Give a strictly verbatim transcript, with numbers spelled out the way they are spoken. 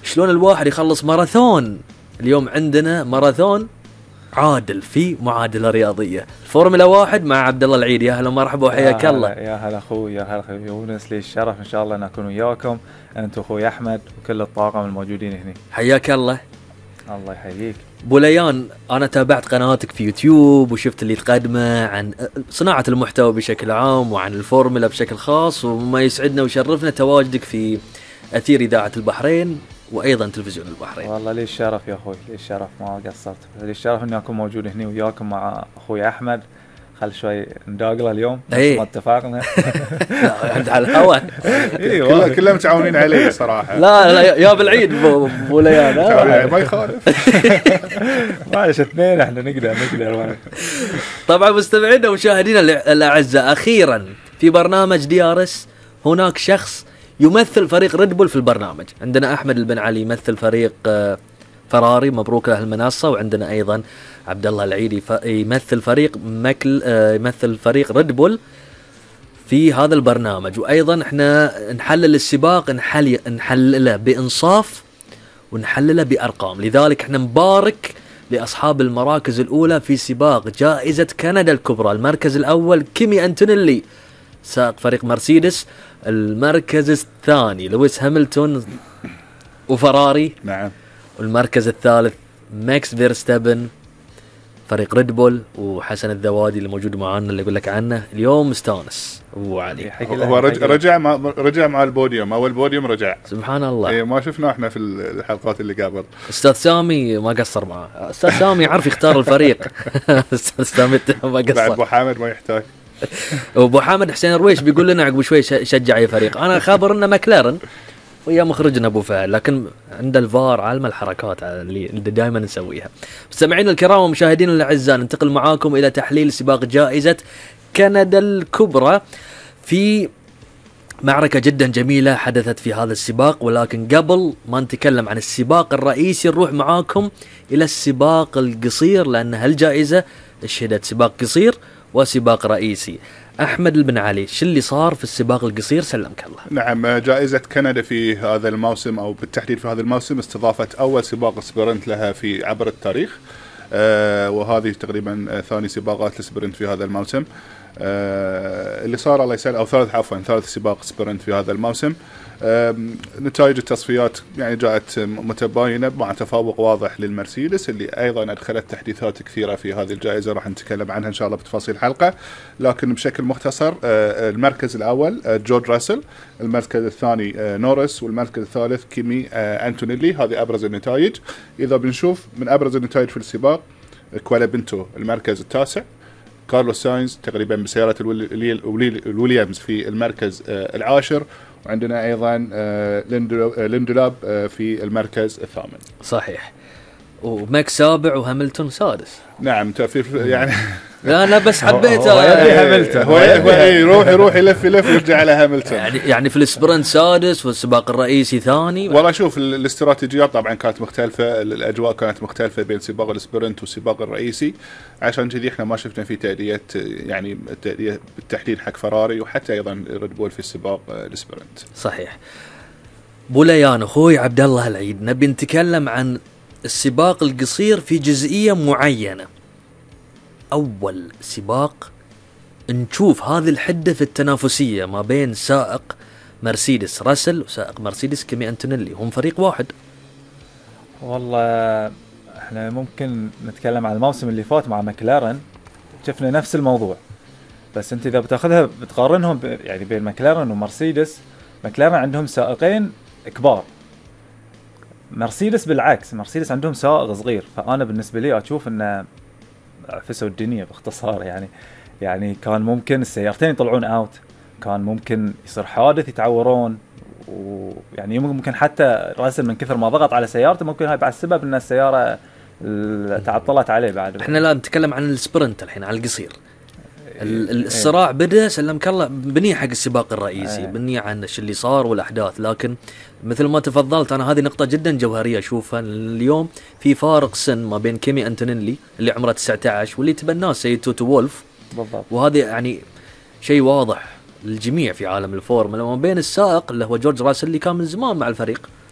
شلون الواحد يخلص ماراثون. اليوم عندنا ماراثون عادل في معادلة رياضية، الفورمولا واحد مع عبد الله العيد. يا هلا ومرحبا وحياك الله. يا هلا اخوي، يا هلا اخوي يونس، لي الشرف ان شاء الله ان اكون وياكم انت واخوي احمد وكل الطاقم الموجودين هنا. حياك الله. الله يحييك. بوليان، انا تابعت قناتك في يوتيوب وشفت اللي تقدمه عن صناعة المحتوى بشكل عام وعن الفورمولا بشكل خاص، وما يسعدنا ويشرفنا تواجدك في أثير إذاعة البحرين وأيضا تلفزيون البحرين. والله لي الشرف يا أخوي، لي الشرف، ما قصرت. لي الشرف إني أكون موجود هنا وياكم مع أخوي أحمد. خل شوي نداقله اليوم ايه. ما اتفقنا. لا عند على الهواء. كلهم كلهم متعاونين عليه صراحة. لا لا يا بالعيد بوليان ما يخالف. معلش اثنين احنا نقدر نقدر. طبعا مستمعينا ومشاهدينا الأعزاء، أخيرا في برنامج دي ار اس هناك شخص يمثل فريق ريد بول في البرنامج. عندنا أحمد البن علي يمثل فريق فراري، مبروك له المنصة. وعندنا أيضا عبد الله العيدي يمثل فريق مكل يمثل فريق ريد بول في هذا البرنامج. وأيضا احنا نحلل السباق، نحل نحلله بإنصاف ونحلله بأرقام. لذلك احنا مبارك لأصحاب المراكز الأولى في سباق جائزة كندا الكبرى. المركز الأول كيمي أنتونيلي سائق فريق مرسيدس، المركز الثاني لويس هاملتون وفراري، نعم، والمركز الثالث ماكس فيرستابن فريق ريد بول، وحسن الذوادي اللي موجود معانا اللي يقول لك عنه اليوم مستانس ابو علي. هو رجع رجع مع رجع مع البوديوم، اول بوديوم رجع سبحان الله. إيه ما شفناه احنا في الحلقات اللي قبل. استاذ سامي ما قصر معاه، استاذ سامي يعرف يختار الفريق. استاذ سامي ما قصر. ابو حامد ما يحتاج. وابو حامد حسين رويش بيقول لنا عقب شوي شجع اي فريق. انا خابر انه ماكلارن ويا مخرجنا ابو فهد، لكن عند الفار عالم الحركات اللي دائما نسويها. مستمعينا الكرام ومشاهدينا الاعزاء، ننتقل معاكم الى تحليل سباق جائزة كندا الكبرى في معركة جدا جميلة حدثت في هذا السباق. ولكن قبل ما نتكلم عن السباق الرئيسي نروح معاكم الى السباق القصير، لان هالجائزة شهدت سباق قصير وسباق رئيسي. أحمد البن علي، شو اللي صار في السباق القصير سلمك الله؟ نعم، جائزة كندا في هذا الموسم أو بالتحديد في هذا الموسم استضافت أول سباق سبرنت لها في عبر التاريخ، آه وهذه تقريبا ثاني سباقات السبرنت في هذا الموسم. آه اللي صار الله يسهل، أو ثالث عفوا ثالث سباق سبرنت في هذا الموسم. نتائج التصفيات يعني جاءت متباينة مع تفوق واضح للمرسيدس، اللي أيضا أدخلت تحديثات كثيرة في هذه الجائزة راح نتكلم عنها إن شاء الله بتفاصيل الحلقة. لكن بشكل مختصر، المركز الأول جورج راسل، المركز الثاني نورس، والمركز الثالث كيمي أنتونيلي. هذه أبرز النتائج. إذا بنشوف من أبرز النتائج في السباق، كوالا بنتو المركز التاسع، كارلوس ساينز تقريبا بسيارة الويليامز في المركز العاشر، وعندنا أيضا ليندولاب في المركز الثامن. صحيح. وماكس سابع وهاملتون سادس. نعم تفيف يعني. لا أنا بس حبيت هاملتون هو يروح يروح يلف يلف ويرجع على هاملتون. يعني يعني في السبرنت سادس والسباق الرئيسي ثاني. والله شوف الاستراتيجيات طبعا كانت مختلفة، الأجواء كانت مختلفة بين سباق السبرنت والسباق الرئيسي، عشان كذي احنا ما شفنا في تأدية يعني التأدية بالتحديد حق فراري وحتى أيضا ريد بول في السباق السبرنت. صحيح. بوليان أخوي عبد الله العيد، نبي نتكلم عن السباق القصير في جزئية معينة. أول سباق نشوف هذه الحدة في التنافسية ما بين سائق مرسيدس راسل وسائق مرسيدس كيمي أنتونيلي، هم فريق واحد. والله احنا ممكن نتكلم عن الموسم اللي فات مع ماكلارن، شفنا نفس الموضوع، بس انت اذا بتاخذها بتقارنهم يعني بين ماكلارن ومرسيدس، ماكلارن عندهم سائقين كبار، مرسيدس بالعكس، مرسيدس عندهم سائق صغير. فانا بالنسبه لي اشوف انه عفسوا الدنيا باختصار. يعني يعني كان ممكن السيارتين يطلعون اوت، كان ممكن يصير حادث يتعورون، ويعني ممكن حتى راسل من كثر ما ضغط على سيارته ممكن هاي بعد السبب ان السياره تعطلت عليه. بعد احنا لا نتكلم عن السبرنت الحين، على القصير. الصراع بدا سلمك الله بنية حق السباق الرئيسي، بنية عن ايش اللي صار والاحداث. لكن مثل ما تفضلت انا هذه نقطة جدا جوهرية اشوفها اليوم. في فارق سن ما بين كيمي أنتونيلي اللي عمره تسعة عشر واللي تبناه سيد توتو وولف بالضبط، وهذا يعني شيء واضح للجميع في عالم الفورمولا، وما بين السائق اللي هو جورج راسل اللي كان من زمان مع الفريق